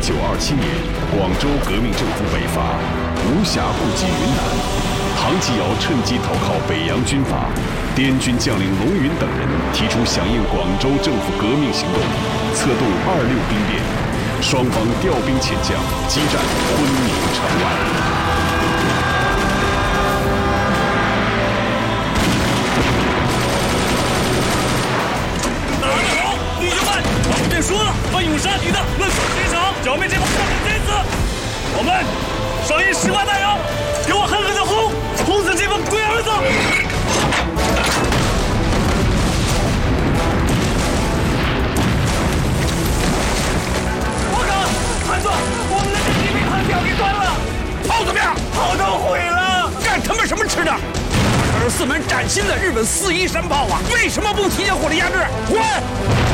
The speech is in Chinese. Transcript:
1927年，广州革命政府北伐，无暇顾及云南，唐继尧趁机投靠北洋军阀，滇军将领龙云等人提出响应广州政府革命行动，策动26兵变，双方调兵遣将，激战昆明城外。 说了，奋勇杀敌的论死谁偿，剿灭这帮抗日贼子。我们上应10万大洋，给我狠狠的轰死这帮龟儿子！我靠，韩总，我们的这敌兵航条给断了，炮怎么样？炮都毁了，干他妈什么吃的？24门崭新的日本413炮啊，为什么不提前火力压制？滚！